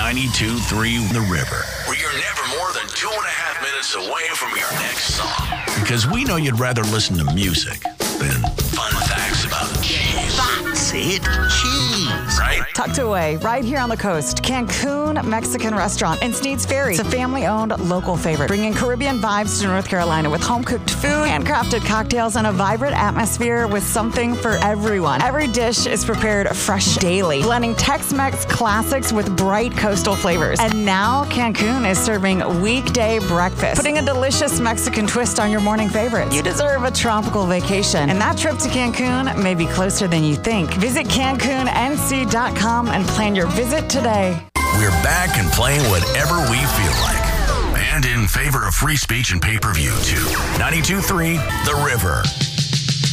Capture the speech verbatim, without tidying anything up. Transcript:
ninety-two point three The River, where you're never more than two and a half minutes away from your next song. Because we know you'd rather listen to music than fun facts about cheese. That's it, cheese. Right? Tucked away right here on the coast, Cancun Mexican Restaurant in Sneads Ferry. It's a family-owned local favorite, bringing Caribbean vibes to North Carolina with home-cooked food, handcrafted cocktails, and a vibrant atmosphere with something for everyone. Every dish is prepared fresh daily, blending Tex-Mex classics with bright coastal flavors. And now Cancun is serving weekday breakfast, putting a delicious Mexican twist on your morning favorites. You deserve a tropical vacation, and that trip to Cancun may be closer than you think. Visit Cancun N C dot com and plan your visit today. We're back and playing whatever we feel like. And in favor of free speech and pay-per-view, too. ninety-two point three The River.